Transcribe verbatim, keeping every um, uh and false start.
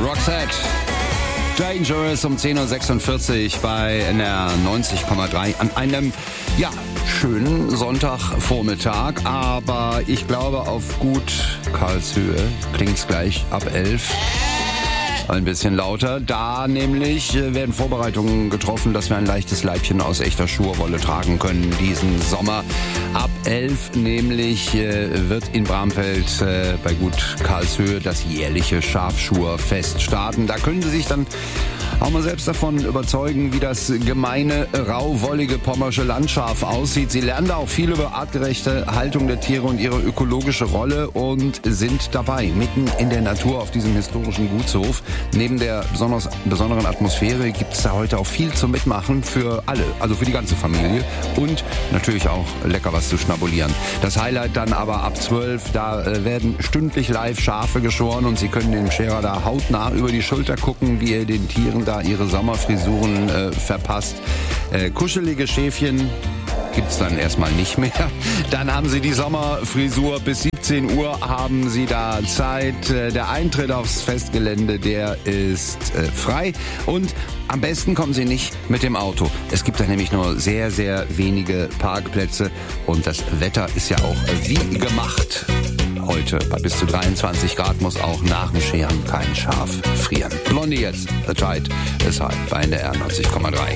Roxette. Dangerous um zehn Uhr sechsundvierzig bei N R neunzig Komma drei an einem, ja, schönen Sonntagvormittag, aber ich glaube auf gut Karlshöhe klingt's gleich ab elf. Ein bisschen lauter. Da nämlich werden Vorbereitungen getroffen, dass wir ein leichtes Leibchen aus echter Schurwolle tragen können diesen Sommer. Ab elf nämlich wird in Bramfeld bei Gut Karlshöhe das jährliche Schafschurfest starten. Da können Sie sich dann auch mal selbst davon überzeugen, wie das gemeine, rauwollige pommersche Landschaf aussieht. Sie lernen da auch viel über artgerechte Haltung der Tiere und ihre ökologische Rolle und sind dabei, mitten in der Natur auf diesem historischen Gutshof. Neben der besonders, besonderen Atmosphäre gibt es da heute auch viel zum Mitmachen für alle, also für die ganze Familie und natürlich auch lecker was zu schnabulieren. Das Highlight dann aber ab zwölf, da äh, werden stündlich live Schafe geschoren und Sie können dem Scherer da hautnah über die Schulter gucken, wie er den Tieren da ihre Sommerfrisuren äh, verpasst. Äh, kuschelige Schäfchen gibt's dann erstmal nicht mehr. Dann haben Sie die Sommerfrisur. Bis siebzehn Uhr haben Sie da Zeit. Äh, der Eintritt aufs Festgelände, der ist äh, frei. Und am besten kommen Sie nicht mit dem Auto. Es gibt da nämlich nur sehr, sehr wenige Parkplätze. Und das Wetter ist ja auch äh, wie gemacht. Heute bei bis zu dreiundzwanzig Grad muss auch nach dem Scheren kein Schaf frieren. Blondie jetzt, The Tide ist halt bei N R neunzig Komma drei.